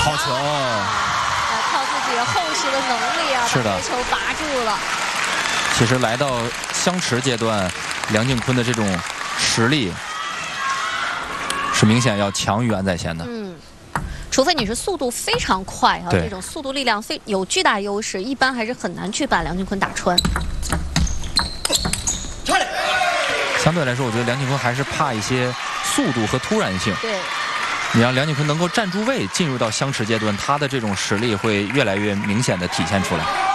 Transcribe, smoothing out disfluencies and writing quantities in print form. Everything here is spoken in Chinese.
好球！ 靠自己厚实的能力啊， 是的， 把这球拔住了。 其实来到相持阶段，梁靖昆的这种实力是明显要强于安在贤的。 除非你是速度非常快啊，这种速度力量有巨大优势，一般还是很难去把梁靖昆打穿。 相对来说，我觉得梁靖昆还是怕一些速度和突然性。 对， 你让梁靖昆能够站住位，进入到相持阶段，他的这种实力会越来越明显的体现出来。